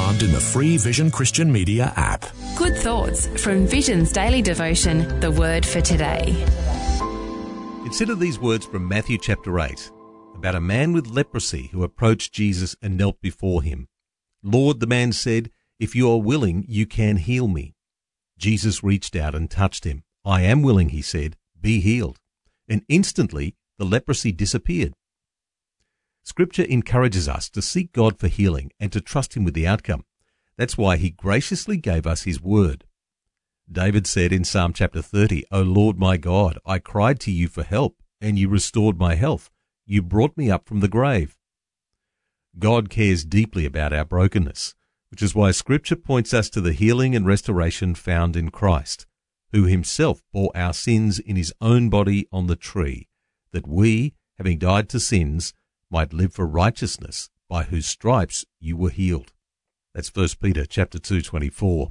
found in the free Vision Christian Media app. Good thoughts from Vision's daily devotion, The Word for Today. Consider these words from Matthew chapter 8 about a man with leprosy who approached Jesus and knelt before him. "Lord," the man said, "if you are willing, you can heal me." Jesus reached out and touched him. "I am willing," he said, "be healed." And instantly the leprosy disappeared. Scripture encourages us to seek God for healing and to trust him with the outcome. That's why he graciously gave us his word. David said in Psalm chapter 30, "O Lord my God, I cried to you for help, and you restored my health. You brought me up from the grave." God cares deeply about our brokenness, which is why Scripture points us to the healing and restoration found in Christ, who himself bore our sins in his own body on the tree, that we, having died to sins, might live for righteousness, by whose stripes you were healed. That's 1 Peter chapter 2:24.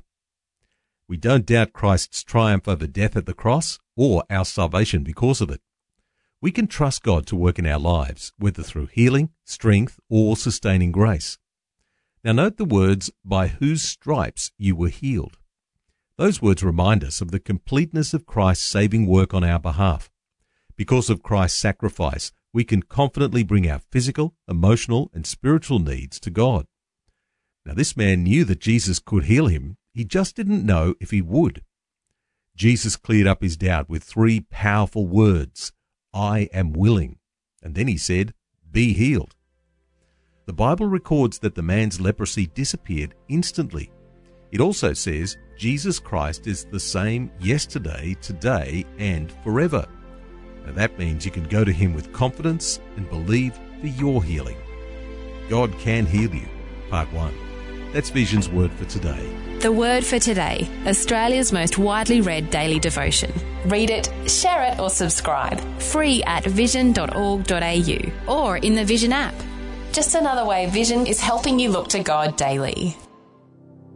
We don't doubt Christ's triumph over death at the cross or our salvation because of it. We can trust God to work in our lives, whether through healing, strength, or sustaining grace. Now note the words, "by whose stripes you were healed." Those words remind us of the completeness of Christ's saving work on our behalf. Because of Christ's sacrifice, we can confidently bring our physical, emotional, and spiritual needs to God. Now this man knew that Jesus could heal him. He just didn't know if he would. Jesus cleared up his doubt with 3 powerful words, "I am willing." And then he said, "Be healed." The Bible records that the man's leprosy disappeared instantly. It also says Jesus Christ is the same yesterday, today, and forever. Now that means you can go to him with confidence and believe for your healing. God can heal you. Part 1. That's Vision's Word for Today. The Word for Today, Australia's most widely read daily devotion. Read it, share it or subscribe. Free at vision.org.au or in the Vision app. Just another way Vision is helping you look to God daily.